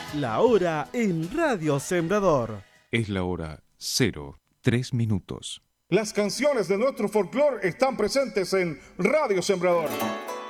La hora en Radio Sembrador. Es la hora 03:03. Las canciones de nuestro folclore están presentes en Radio Sembrador.